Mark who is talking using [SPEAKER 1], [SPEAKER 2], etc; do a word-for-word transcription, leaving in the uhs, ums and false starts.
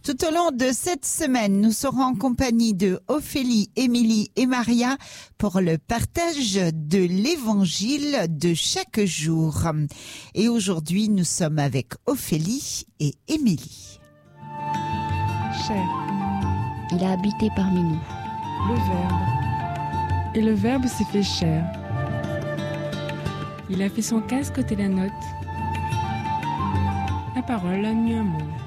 [SPEAKER 1] Tout au long de cette semaine, nous serons en compagnie de Ophélie, Émilie et Maria pour le partage de l'évangile de chaque jour. Et aujourd'hui, nous sommes avec Ophélie et Émilie.
[SPEAKER 2] Chair.
[SPEAKER 3] Il a habité parmi nous.
[SPEAKER 2] Le Verbe. Et le Verbe s'est fait chair. Il a fait son casque tel la note. La parole a nu un mot.